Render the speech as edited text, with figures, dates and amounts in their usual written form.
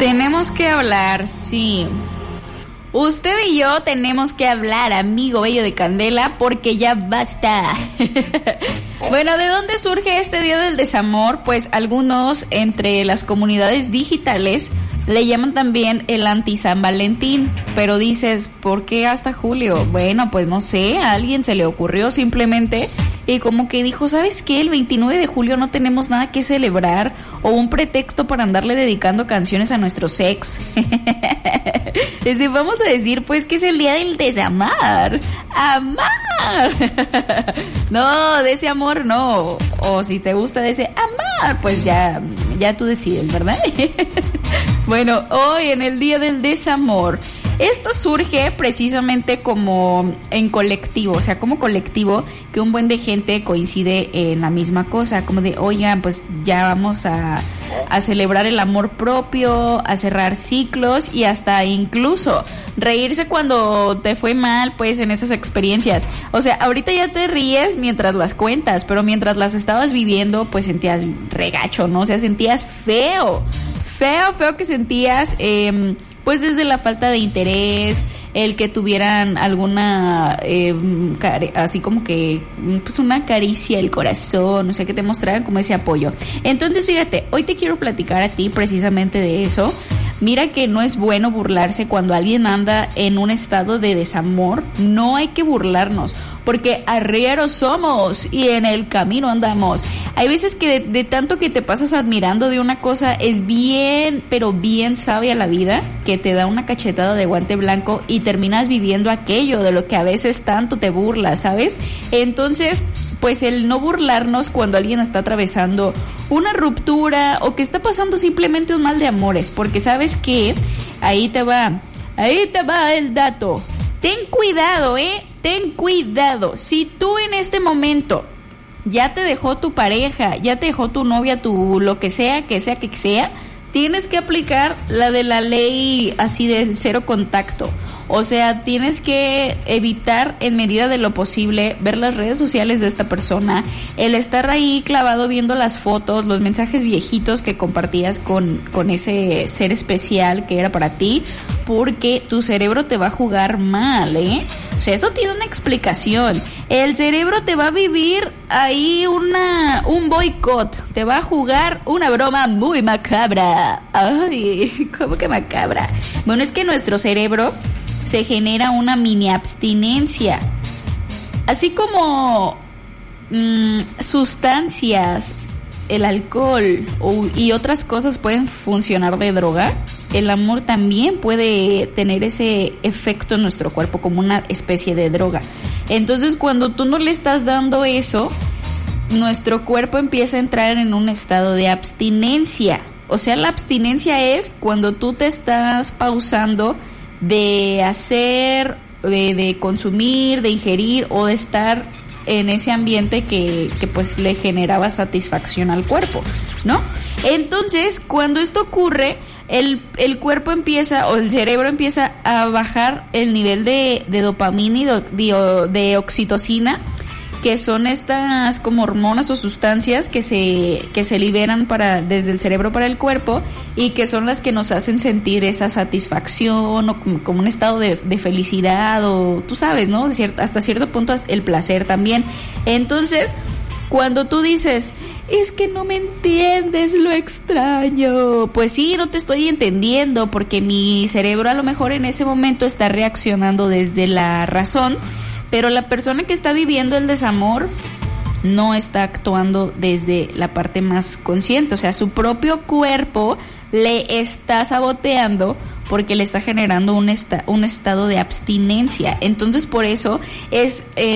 Tenemos que hablar, sí. Usted y yo tenemos que hablar, amigo bello de Candela, porque ya basta. Bueno, ¿de dónde surge este Día del Desamor? Pues algunos entre las comunidades digitales le llaman también el anti-San Valentín. Pero dices, ¿por qué hasta julio? Bueno, pues no sé, a alguien se le ocurrió simplemente y como que dijo, ¿sabes qué? El 29 de julio no tenemos nada que celebrar o un pretexto para andarle dedicando canciones a nuestros ex. Vamos a decir pues que es el Día del Desamar. ¡Amar! No, de ese amor no. O si te gusta de ese amar, pues ya tú decides, ¿verdad? Bueno, hoy en el Día del Desamor, esto surge precisamente como en colectivo, o sea, como colectivo, que un buen de gente coincide en la misma cosa, como de, oigan, pues ya vamos a celebrar el amor propio, a cerrar ciclos y hasta incluso reírse cuando te fue mal, pues en esas experiencias. O sea, ahorita ya te ríes mientras las cuentas, pero mientras las estabas viviendo, pues sentías regacho, ¿no? O sea, sentías feo que sentías, pues desde la falta de interés, el que tuvieran alguna, así como que, pues una caricia al corazón, o sea, que te mostraran como ese apoyo. Entonces, fíjate, hoy te quiero platicar a ti precisamente de eso. Mira que no es bueno burlarse cuando alguien anda en un estado de desamor. No hay que burlarnos, porque arrieros somos y en el camino andamos. Hay veces que de tanto que te pasas admirando de una cosa, es bien, pero bien sabia la vida, que te da una cachetada de guante blanco y terminas viviendo aquello de lo que a veces tanto te burlas, ¿sabes? Entonces, pues el no burlarnos cuando alguien está atravesando una ruptura o que está pasando simplemente un mal de amores, porque sabes que ahí te va el dato. Ten cuidado, ten cuidado. Si tú en este momento ya te dejó tu pareja, ya te dejó tu novia, tu lo que sea, tienes que aplicar la de la ley así del cero contacto. O sea, tienes que evitar en medida de lo posible ver las redes sociales de esta persona, el estar ahí clavado viendo las fotos, los mensajes viejitos que compartías con ese ser especial que era para ti, porque tu cerebro te va a jugar mal, O sea, eso tiene una explicación. El cerebro te va a vivir ahí un boicot, te va a jugar una broma muy macabra. Ay, ¿cómo que macabra? Bueno, es que nuestro cerebro se genera una mini abstinencia. Así como sustancias, el alcohol y otras cosas pueden funcionar de droga, el amor también puede tener ese efecto en nuestro cuerpo como una especie de droga. Entonces, cuando tú no le estás dando eso, nuestro cuerpo empieza a entrar en un estado de abstinencia. O sea, la abstinencia es cuando tú te estás pausando de hacer, de consumir, de ingerir o de estar en ese ambiente que pues le generaba satisfacción al cuerpo, ¿no? Entonces, cuando esto ocurre, el cuerpo empieza, o el cerebro empieza a bajar el nivel de dopamina y de oxitocina, que son estas como hormonas o sustancias que se liberan desde el cerebro para el cuerpo y que son las que nos hacen sentir esa satisfacción o como un estado de felicidad, o tú sabes, ¿no? Hasta cierto punto el placer también. Entonces, cuando tú dices, es que no me entiendes, lo extraño, pues sí, no te estoy entendiendo, porque mi cerebro a lo mejor en ese momento está reaccionando desde la razón, pero la persona que está viviendo el desamor no está actuando desde la parte más consciente. O sea, su propio cuerpo le está saboteando porque le está generando un estado de abstinencia. Entonces, por eso es